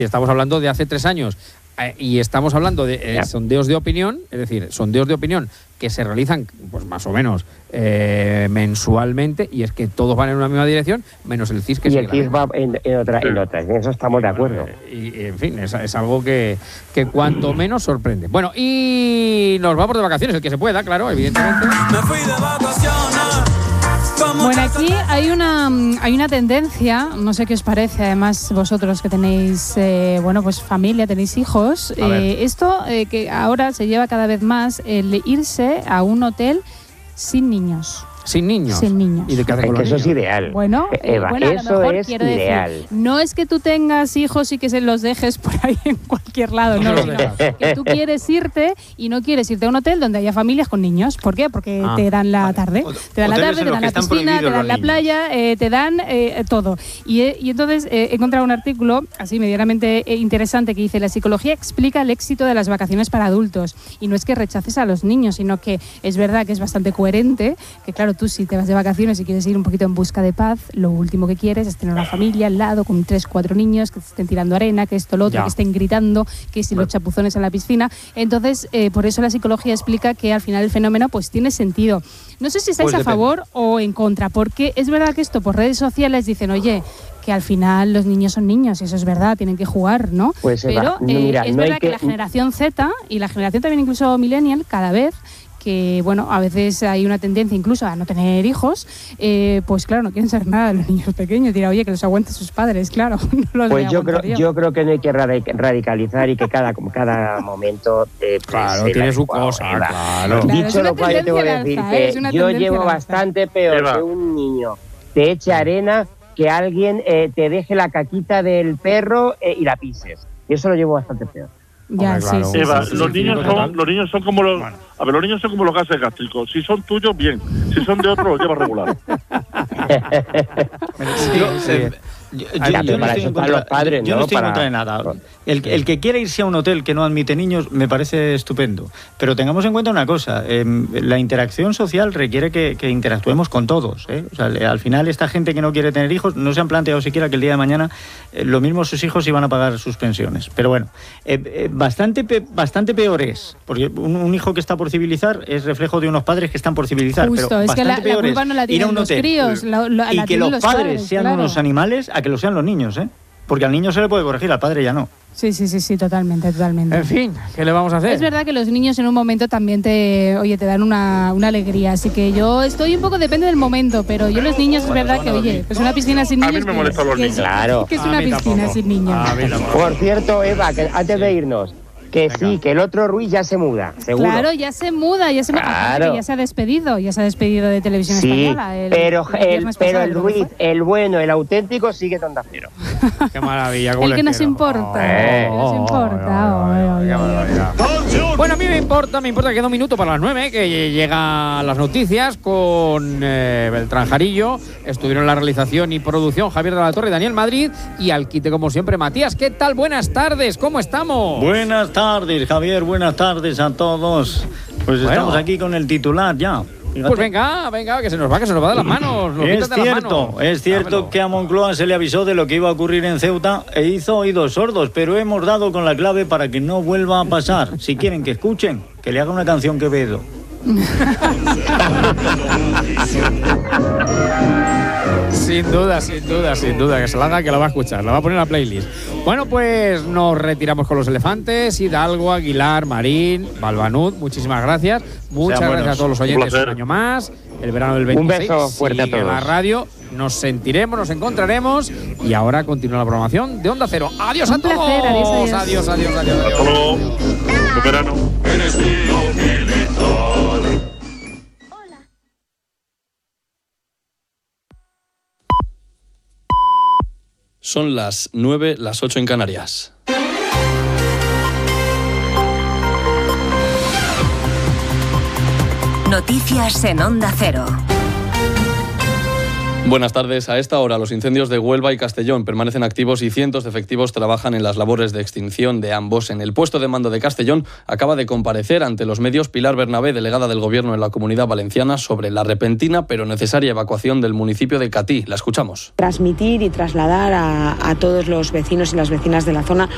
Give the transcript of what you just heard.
Estamos hablando de hace 3 años y estamos hablando de sondeos de opinión, es decir, sondeos de opinión que se realizan pues más o menos mensualmente, y es que todos van en una misma dirección, menos el CIS, que y el CIS va en otra, en eso estamos de acuerdo. Y en fin, es algo que cuanto menos sorprende. Bueno, y nos vamos de vacaciones, el que se pueda, claro, evidentemente. Me fui de vacaciones. Bueno, aquí hay una tendencia, no sé qué os parece, además vosotros que tenéis pues familia, tenéis hijos, esto que ahora se lleva cada vez más, el irse a un hotel sin niños. ¿Sin niños? Sin niños. ¿Y de qué hace con los eso niños? es ideal. Bueno, Eva, eso es ideal. Decir, no es que tú tengas hijos y que se los dejes por ahí en cualquier lado, no, sino que tú quieres irte y no quieres irte a un hotel donde haya familias con niños. ¿Por qué? Porque te dan la tarde. Te dan la tarde, te dan la piscina, te dan la playa, te dan todo. Y entonces he encontrado un artículo así medianamente interesante que dice: la psicología explica el éxito de las vacaciones para adultos. Y no es que rechaces a los niños, sino que es verdad que es bastante coherente, que claro, tú si te vas de vacaciones y quieres ir un poquito en busca de paz, lo último que quieres es tener una familia al lado con 3, 4 niños que estén tirando arena, que esto, lo otro, que estén gritando, que si los chapuzones en la piscina. Entonces, por eso la psicología explica que al final el fenómeno pues tiene sentido. No sé si estáis a favor o en contra, porque es verdad que esto por redes sociales dicen, oye, que al final los niños son niños, y eso es verdad, tienen que jugar, ¿no? Pues, pero mira, es verdad que la generación Z y la generación también incluso millennial, cada vez que, bueno, a veces hay una tendencia incluso a no tener hijos, pues claro, no quieren saber nada de los niños pequeños. Dirá, oye, que los aguanten sus padres, claro. No los pues yo creo que no hay que radicalizar y que cada momento... claro, tiene su cosa, claro. Dicho lo cual, yo tengo que decir que yo llevo bastante peor que un niño te eche arena, que alguien te deje la caquita del perro y la pises. Y eso lo llevo bastante peor. Ya, claro. Sí, Eva, los niños son como los... A ver, los niños son como los gases gástricos. Si son tuyos, bien. Si son de otro, los llevas regular. Yo no estoy en contra de nada. El que quiera irse a un hotel que no admite niños me parece estupendo. Pero tengamos en cuenta una cosa, la interacción social requiere que interactuemos con todos, ¿eh? O sea, al final esta gente que no quiere tener hijos no se han planteado siquiera que el día de mañana lo mismo sus hijos iban a pagar sus pensiones. Pero bueno, bastante peor es, porque un hijo que está por civilizar es reflejo de unos padres que están por civilizar. Justo, pero es que la culpa no la ir a un hotel críos, y que los padres sean unos animales a que lo sean los niños, ¿eh? Porque al niño se le puede corregir, al padre ya no. Sí, totalmente. En fin, ¿qué le vamos a hacer? Es verdad que los niños en un momento también te dan una alegría, así que yo estoy un poco, depende del momento, pero yo los niños es verdad que, oye, pues una piscina sin niños... A mí me molestan los niños. Claro. Que es una piscina sin niños. Por cierto, Eva, que antes de irnos, que sí, que el otro Ruiz ya se muda, seguro. Claro, ya se muda. Claro. Ya se ha despedido de Televisión Española. Pero el Ruiz, el bueno, el auténtico, sigue en Onda Cero. Qué maravilla. El que nos importa. Bueno, a mí me importa que queda un minuto para las 9, que llegan las noticias con Beltrán Jarillo. Estuvieron en la realización y producción Javier de la Torre y Daniel Madrid, y al quite como siempre Matías. ¿Qué tal? Buenas tardes, ¿cómo estamos? Buenas tardes, Javier, buenas tardes a todos. Pues estamos aquí con el titular ya. Fíjate. Pues venga, que se nos va de las manos. Es cierto que a Moncloa se le avisó de lo que iba a ocurrir en Ceuta e hizo oídos sordos, pero hemos dado con la clave para que no vuelva a pasar. Si quieren que escuchen, que le haga una canción Quevedo. Sin duda, que se la haga, que la va a escuchar, la va a poner en la playlist. Bueno, pues nos retiramos con los elefantes. Hidalgo, Aguilar, Marín, Balbanud, muchísimas gracias. Muchas gracias a todos los oyentes un año más. El verano del 26. Un beso fuerte a todos. La radio, nos sentiremos, nos encontraremos, y ahora continúa la programación de Onda Cero. Adiós a todos. Adiós. Hasta luego. Buen verano. Son las 9, las 8 en Canarias. Noticias en Onda Cero. Buenas tardes. A esta hora los incendios de Huelva y Castellón permanecen activos y cientos de efectivos trabajan en las labores de extinción de ambos. En el puesto de mando de Castellón acaba de comparecer ante los medios Pilar Bernabé, delegada del Gobierno en la Comunidad Valenciana, sobre la repentina pero necesaria evacuación del municipio de Catí. La escuchamos. Transmitir y trasladar a todos los vecinos y las vecinas de la zona